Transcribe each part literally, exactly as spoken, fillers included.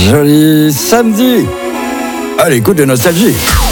Joli samedi à l'écoute de Nostalgie.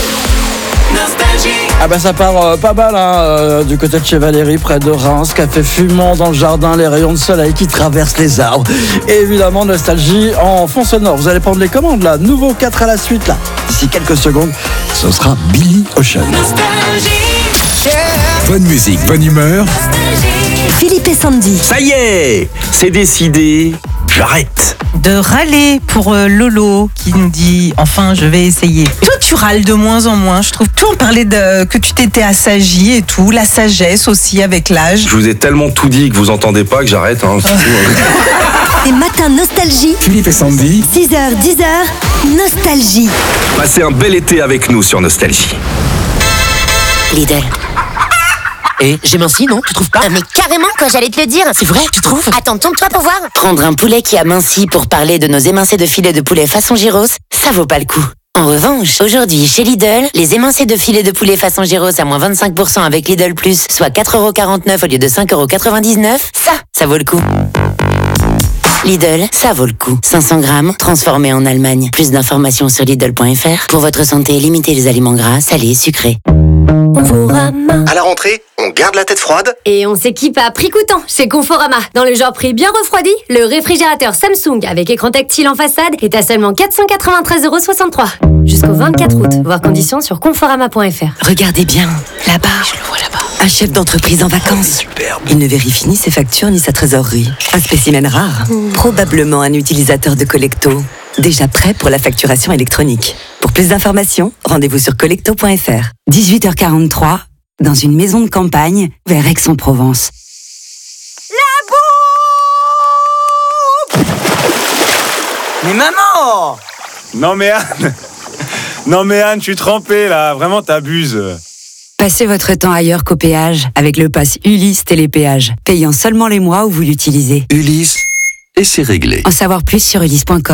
Ah ben ça part euh, pas mal hein, euh, du côté de chez Valérie, près de Reims, café fumant dans le jardin, les rayons de soleil qui traversent les arbres. Et évidemment Nostalgie en fond sonore. Vous allez prendre les commandes là, nouveau quatre à la suite là. D'ici quelques secondes, ce sera Billy Ocean. Yeah. Bonne musique, bonne humeur. Philippe et Sandy. Ça y est, c'est décidé, j'arrête. De râler pour euh, Lolo qui nous dit « Enfin, je vais essayer ». Toi, tu râles de moins en moins, je trouve. Toi, on parlait de, que tu t'étais assagi et tout, la sagesse aussi avec l'âge. Je vous ai tellement tout dit que vous entendez pas que j'arrête. Hein, c'est tout, hein. Les matins Nostalgie. Philippe et Sandy. six heures, dix heures, Nostalgie. Passez un bel été avec nous sur Nostalgie. Lidl. Et j'ai minci, non? Tu trouves pas? Ah mais carrément, quoi, j'allais te le dire. C'est vrai, tu trouves? Attends, tourne-toi pour voir. Prendre un poulet qui a minci pour parler de nos émincés de filet de poulet façon gyros, ça vaut pas le coup. En revanche, aujourd'hui, chez Lidl, les émincés de filet de poulet façon gyros à moins vingt-cinq pour cent avec Lidl Plus, soit quatre euros quarante-neuf au lieu de cinq euros quatre-vingt-dix-neuf, ça, ça vaut le coup. Lidl, ça vaut le coup. cinq cents grammes, transformés en Allemagne. Plus d'informations sur Lidl point F R. Pour votre santé, limitez les aliments gras, salés et sucrés. Conforama. À la rentrée, on garde la tête froide. Et on s'équipe à prix coûtant chez Conforama. Dans le genre prix bien refroidi, le réfrigérateur Samsung avec écran tactile en façade est à seulement quatre cent quatre-vingt-treize euros soixante-trois. Jusqu'au vingt-quatre août. Voir conditions sur conforama point F R. Regardez bien, là-bas. Je le vois là-bas. Un chef d'entreprise en vacances. Superbe. Il ne vérifie ni ses factures ni sa trésorerie. Un spécimen rare. Mmh. Probablement un utilisateur de Collecto. Déjà prêt pour la facturation électronique. Pour plus d'informations, rendez-vous sur collecto point F R. dix-huit heures quarante-trois, dans une maison de campagne, vers Aix-en-Provence. La bouffe! Mais maman! Non mais Anne, non mais Anne, je suis trempé là, vraiment t'abuses. Passez votre temps ailleurs qu'au péage avec le pass Ulysse Télépéage, payant seulement les mois où vous l'utilisez. Ulysse, et c'est réglé. En savoir plus sur ulysse point com.